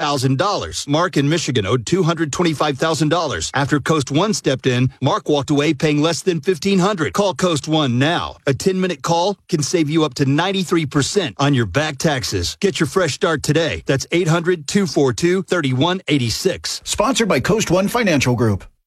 $100,000. Mark in Michigan owed $225,000. After Coast One stepped in, Mark walked away paying less than $1,500. Call Coast One now. A 10-minute call can save you up to 93% on your back taxes. Get your fresh start today. That's 800-242-3186. Sponsored by Coast One Financial Group.